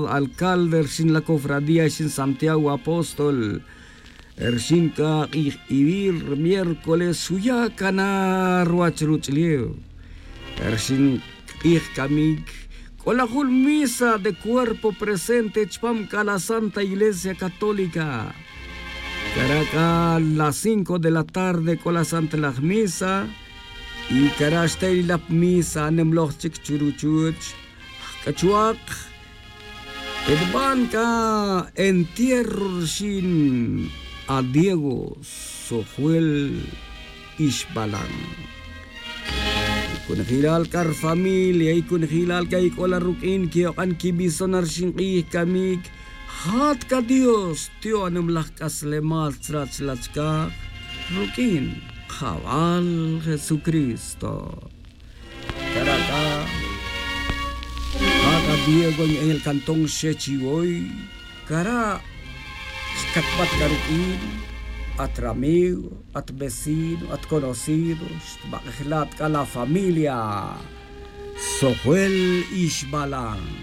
alcalde sin la cofradía sin Santiago Apóstol Ersinka ibir miércoles suya kana ruachruchlio Ersin kamik con la misa de cuerpo presente chpamka la Santa Iglesia Católica Caracas las 5 de la tarde con la Santa la Misa y Carastay la Misa nemlochik churuchuch Cachuac Edbanca entierro sin a Diego Sojuel Ishbalan Kun hilal kar familia kun hilal kay kola rukin kyo kan kibisonar sin kamik hat ka Dios tio anumlah kaslemat sratslachka rukin Jabal Jesucristo Caracas Aka Diego en el cantón Sechivoy Cara Skatbat karukin At amigo, at vecino, at conocidos Baklat ka la familia Sojuel Ishbalan